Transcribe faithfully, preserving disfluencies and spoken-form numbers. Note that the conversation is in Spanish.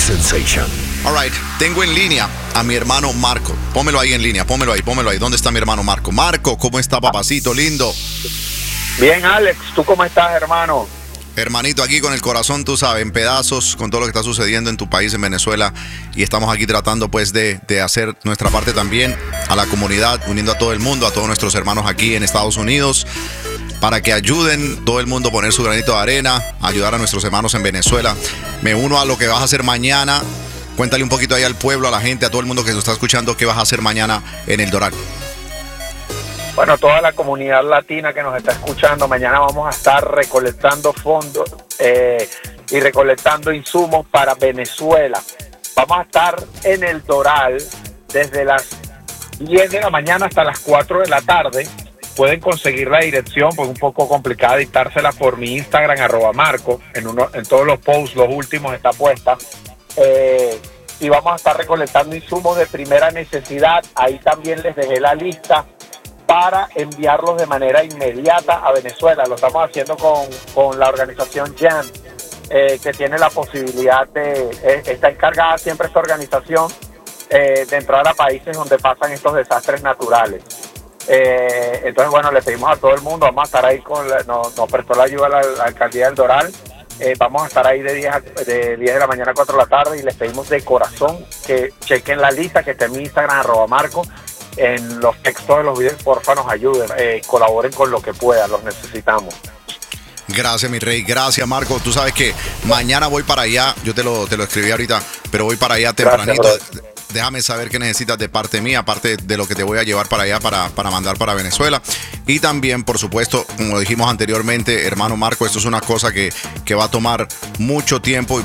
sensation. All right, tengo en línea a mi hermano Marco. Pómelo ahí en línea, pómelo ahí, pómelo ahí. ¿Dónde está mi hermano Marco? Marco, ¿cómo está, papacito lindo? Bien, Alex, ¿tú cómo estás, hermano? Hermanito, aquí con el corazón, tú sabes, en pedazos, con todo lo que está sucediendo en tu país, en Venezuela. Y estamos aquí tratando, pues, de, de hacer nuestra parte también a la comunidad, uniendo a todo el mundo, a todos nuestros hermanos aquí en Estados Unidos, para que ayuden todo el mundo a poner su granito de arena, a ayudar a nuestros hermanos en Venezuela. Me uno a lo que vas a hacer mañana. Cuéntale un poquito ahí al pueblo, a la gente, a todo el mundo que nos está escuchando, qué vas a hacer mañana en el Doral. Bueno, toda la comunidad latina que nos está escuchando, mañana vamos a estar recolectando fondos eh, y recolectando insumos para Venezuela. Vamos a estar en el Doral desde las diez de la mañana hasta las cuatro de la tarde. Pueden conseguir la dirección, pues un poco complicada dictársela por mi Instagram, arroba Marco. En, uno, en todos los posts, los últimos, está puesta. Eh, y vamos a estar recolectando insumos de primera necesidad. Ahí también les dejé la lista para enviarlos de manera inmediata a Venezuela. Lo estamos haciendo con, con la organización Jan, eh, que tiene la posibilidad de, eh, está encargada siempre esta organización eh, de entrar a países donde pasan estos desastres naturales. Eh, entonces, bueno, le pedimos a todo el mundo, vamos a estar ahí, con la, nos, nos prestó la ayuda la, la alcaldía del Doral, eh, vamos a estar ahí de diez, a, de diez de la mañana a cuatro de la tarde y les pedimos de corazón que chequen la lista que está en mi Instagram, arroba Marco. En los textos de los videos, porfa, nos ayuden, eh, colaboren con lo que puedan, los necesitamos. Gracias, mi rey. Gracias, Marco. Tú sabes que mañana voy para allá. Yo te lo, te lo escribí ahorita, pero voy para allá tempranito. Gracias, déjame saber qué necesitas de parte mía, aparte de lo que te voy a llevar para allá para, para mandar para Venezuela. Y también, por supuesto, como dijimos anteriormente, hermano Marco, esto es una cosa que, que va a tomar mucho tiempo y